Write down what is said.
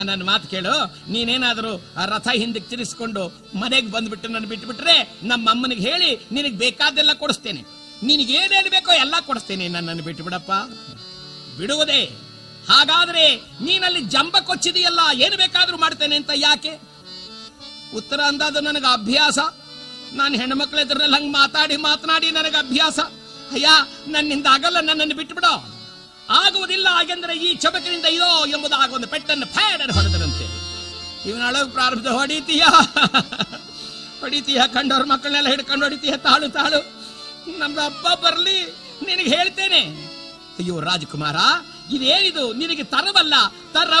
ನನ್ನ ಮಾತು ಕೇಳು, ನೀನೇನಾದರೂ ಆ ರಥ ಹಿಂದಕ್ಕೆ ತಿರ್ಸ್ಕೊಂಡು ಮನೆಗೆ ಬಂದ್ಬಿಟ್ಟು ನನ್ನ ಬಿಟ್ಬಿಟ್ರೆ ನಮ್ಮ ಅಮ್ಮನಿಗೆ ಹೇಳಿ ನಿನಗೆ ಬೇಕಾದೆಲ್ಲ ಕೊಡಿಸ್ತೇನೆ. ನಿನಗೇನೇನು ಬೇಕೋ ಎಲ್ಲ ಕೊಡಿಸ್ತೇನೆ. ನನ್ನನ್ನು ಬಿಟ್ಟು ಬಿಡಪ್ಪ. ಬಿಡುವುದೇ? ಹಾಗಾದ್ರೆ ನೀನಲ್ಲಿ ಜಂಬ ಕೊಚ್ಚಿದೆಯಲ್ಲ, ಏನು ಬೇಕಾದ್ರೂ ಮಾಡ್ತೇನೆ ಅಂತ ಯಾಕೆ? ಉತ್ತರ ಅಂದಾದು ನನಗೆ ಅಭ್ಯಾಸ. ನಾನು ಹೆಣ್ಮಕ್ಳ ಎದುರಲ್ಲಿ ಹಂಗೆ ಮಾತನಾಡಿ ನನಗೆ ಅಭ್ಯಾಸ. ಅಯ್ಯ, ನನ್ನಿಂದ ಆಗಲ್ಲ, ನನ್ನನ್ನು ಬಿಟ್ಟು ಬಿಡೋ. ಆಗುವುದಿಲ್ಲ. ಹಾಗೆಂದ್ರೆ ಈ ಚಬಕಿನಿಂದ ಇದೋ ಎಂಬುದಾಗ ಒಂದು ಪೆಟ್ಟನ್ನು ಫೇಡರ್ ಹೊಡೆದರಂತೆ. ಇವನೊಳಗೆ ಪ್ರಾರಂಭ ಹೊಡಿತೀಯ ಕಂಡವ್ರ ಮಕ್ಕಳನ್ನೆಲ್ಲ ಹಿಡ್ಕೊಂಡು ಹೊಡಿತೀಯ. ತಾಳು ನಮ್ದು ಹಬ್ಬ ಬರ್ಲಿ, ನಿನಗೆ ಹೇಳ್ತೇನೆ. ಅಯ್ಯೋ ರಾಜಕುಮಾರ, ಇದೇನಿದು? ನಿನಗೆ ತರವಲ್ಲ,